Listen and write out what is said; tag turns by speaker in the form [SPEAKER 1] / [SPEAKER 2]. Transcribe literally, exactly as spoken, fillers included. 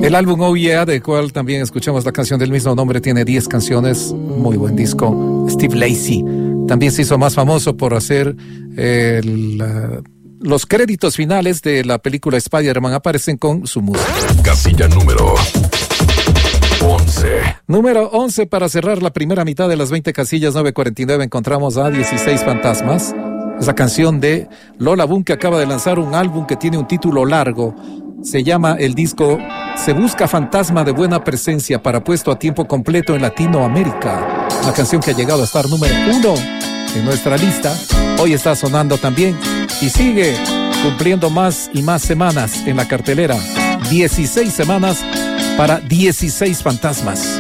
[SPEAKER 1] El álbum Oh Yeah, del cual también escuchamos la canción del mismo nombre, tiene diez canciones, muy buen disco. Steve Lacy también se hizo más famoso por hacer eh, la, los créditos finales de la película Spider-Man, aparecen con su música.
[SPEAKER 2] Casilla número once.
[SPEAKER 1] Número once, para cerrar la primera mitad de las veinte casillas, nueve cuarenta y nueve, encontramos a dieciséis Fantasmas. Esa canción de Lola Boom, que acaba de lanzar un álbum que tiene un título largo. Se llama el disco Se Busca Fantasma de Buena Presencia para puesto a tiempo completo en Latinoamérica. Una canción que ha llegado a estar número uno en nuestra lista. Hoy está sonando también y sigue cumpliendo más y más semanas en la cartelera. dieciséis semanas para dieciséis Fantasmas.